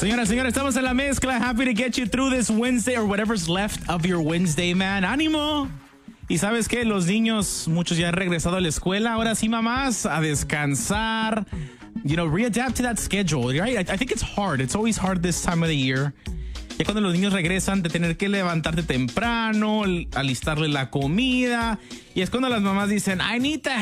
Señoras, señores, estamos en la mezcla. Happy to get you through this Wednesday or whatever's left of your Wednesday, man. ¡Ánimo! Y ¿sabes qué? Los niños, muchos ya han regresado a la escuela. Ahora sí, mamás, a descansar. You know, readapt to that schedule, right? I think it's hard. It's always hard this time of the year. Ya cuando los niños regresan de tener que levantarte temprano, alistarle la comida. Y es cuando las mamás dicen, I need to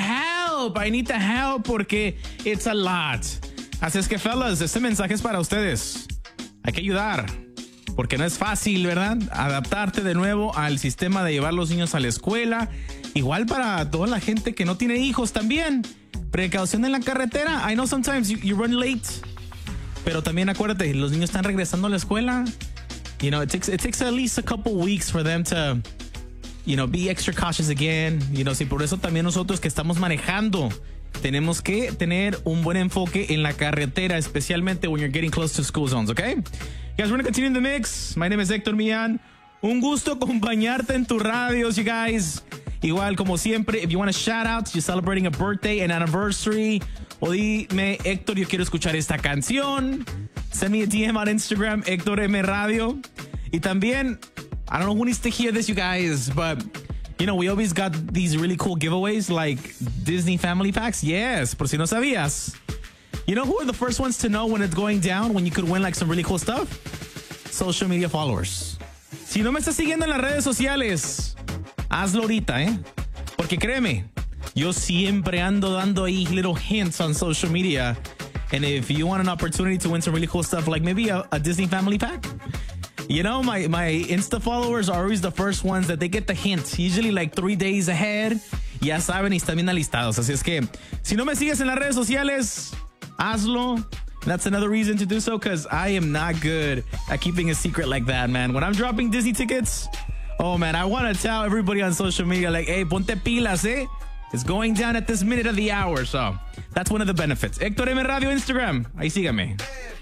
help, porque it's a lot. Así es que, fellas, este mensaje es para ustedes. Hay que ayudar, porque no es fácil, ¿verdad? Adaptarte de nuevo al sistema de llevar los niños a la escuela. Igual para toda la gente que no tiene hijos también. Precaución en la carretera. I know sometimes you run late. Pero también acuérdate, los niños están regresando a la escuela. You know, it takes at least a couple weeks for them to, you know, be extra cautious again. You know, sí, por eso también nosotros que estamos manejando tenemos que tener un buen enfoque en la carretera, especialmente when you're getting close to school zones, okay? Guys, we're going to continue in the mix. My name is Héctor Millán. Un gusto acompañarte en tus radios, you guys. Igual, como siempre, if you want a shout out, you're celebrating a birthday, an anniversary, o dime, Héctor, yo quiero escuchar esta canción. Send me a DM on Instagram, Héctor M Radio. Y también, I don't know who needs to hear this, you guys, but you know, we always got these really cool giveaways like Disney Family Packs. Yes, por si no sabías. You know who are the first ones to know when it's going down, when you could win like some really cool stuff? Social media followers. Si no me estás siguiendo en las redes sociales, hazlo ahorita, ¿eh? Porque créeme, yo siempre ando dando ahí little hints on social media. And if you want an opportunity to win some really cool stuff, like maybe a Disney Family Pack, you know, my Insta followers are always the first ones that they get the hint. Usually like 3 days ahead. Ya saben y están bien alistados. Así es que, si no me sigues en las redes sociales, hazlo. That's another reason to do so, because I am not good at keeping a secret like that, man. When I'm dropping Disney tickets, oh, man, I want to tell everybody on social media, like, hey, ponte pilas, eh? It's going down at this minute of the hour. So that's one of the benefits. Héctor M Radio Instagram. Ahí sígame.